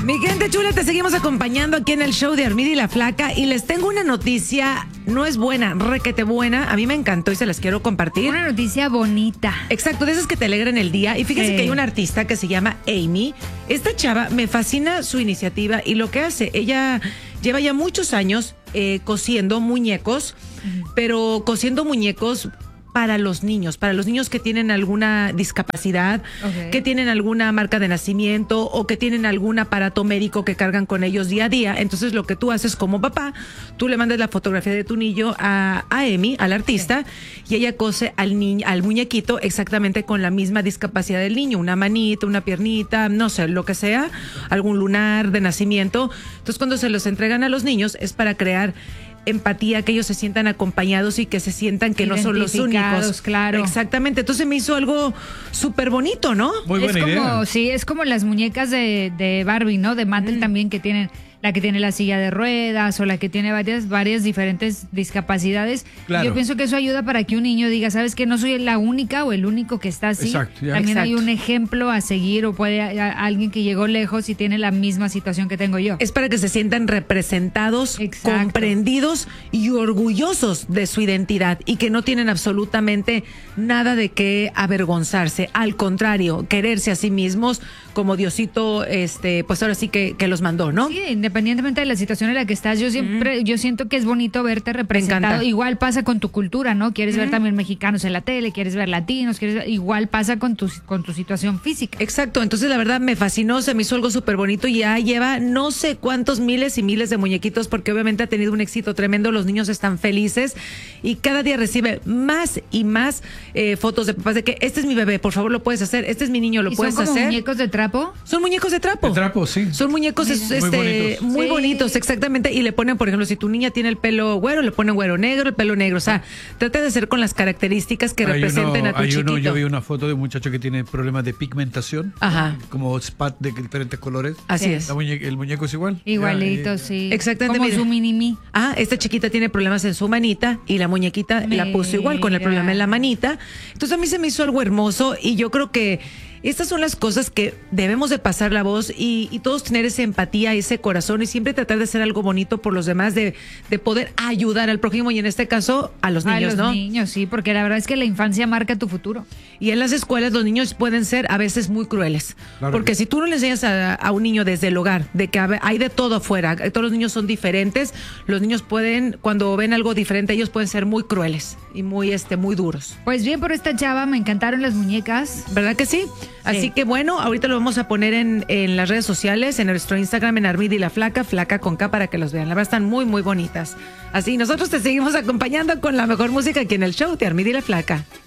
Mi gente chula, te seguimos acompañando aquí en el show de Armida y la Flaca y les tengo una noticia, no es buena, requete buena, a mí me encantó y se las quiero compartir. Una noticia bonita. Exacto, de esas que te alegran el día. Y fíjense que hay una artista que se llama Amy. Esta chava, me fascina su iniciativa y lo que hace, ella lleva ya muchos años cosiendo muñecos, pero cosiendo muñecos para los niños que tienen alguna discapacidad, que tienen alguna marca de nacimiento o que tienen algún aparato médico que cargan con ellos día a día. Entonces lo que tú haces como papá, tú le mandas la fotografía de tu niño a Amy, al artista, y ella cose al muñequito exactamente con la misma discapacidad del niño, una manita, una piernita, no sé, lo que sea, algún lunar de nacimiento. Entonces cuando se los entregan a los niños es para crear empatía, que ellos se sientan acompañados y que se sientan que no son los únicos. Claro. Exactamente. Entonces me hizo algo súper bonito, ¿no? Muy buena idea. Sí, es como las muñecas de Barbie, ¿no? De Mattel también, que tienen la que tiene la silla de ruedas o la que tiene varias diferentes discapacidades. Claro. Yo pienso que eso ayuda para que un niño diga, ¿sabes qué? No soy la única o el único que está así. Exacto, ya. También hay Exacto. un ejemplo a seguir o puede alguien que llegó lejos y tiene la misma situación que tengo yo. Es para que se sientan representados, Exacto. comprendidos y orgullosos de su identidad y que no tienen absolutamente nada de qué avergonzarse. Al contrario, quererse a sí mismos como Diosito, pues ahora sí que los mandó, ¿no? Sí, independientemente de la situación en la que estás, yo siento que es bonito verte representado. Igual pasa con tu cultura, ¿no? Quieres ver también mexicanos en la tele, quieres ver latinos, igual pasa con tu situación física. Exacto, entonces la verdad me fascinó, se me hizo algo súper bonito y ya lleva no sé cuántos miles y miles de muñequitos porque obviamente ha tenido un éxito tremendo, los niños están felices y cada día recibe más y más fotos de papás de que este es mi bebé, por favor lo puedes hacer, este es mi niño, lo ¿Y puedes son como hacer. muñecos de trapo? Son muñecos de trapo. De trapo, sí. Son muñecos muy Sí. bonitos, exactamente. Y le ponen, por ejemplo, si tu niña tiene el pelo güero, le ponen güero negro, el pelo negro. O sea, trata de hacer con las características que representen a tu chiquito. Yo vi una foto de un muchacho que tiene problemas de pigmentación. Ajá. Como spot de diferentes colores. Así es. El muñeco es igual. Igualito, sí. Exactamente, Como mira. su mini-me. Esta chiquita tiene problemas en su manita y la muñequita la puso igual con el Mira. problema en la manita. Entonces a mí se me hizo algo hermoso y yo creo que estas son las cosas que debemos de pasar la voz y todos tener esa empatía, ese corazón y siempre tratar de hacer algo bonito por los demás, de poder ayudar al prójimo y en este caso a los niños, a los ¿no? niños, sí, porque la verdad es que la infancia marca tu futuro. Y en las escuelas los niños pueden ser a veces muy crueles. Claro. Porque si tú no le enseñas a un niño desde el hogar, de que hay de todo afuera, todos los niños son diferentes, los niños pueden, cuando ven algo diferente, ellos pueden ser muy crueles y muy duros. Pues bien, por esta chava, me encantaron las muñecas. ¿Verdad que sí? Así que bueno, ahorita lo vamos a poner en las redes sociales, en nuestro Instagram, en Armida y la Flaca, Flaca con K para que los vean. La verdad están muy, muy bonitas. Así, nosotros te seguimos acompañando con la mejor música aquí en el show de Armida y la Flaca.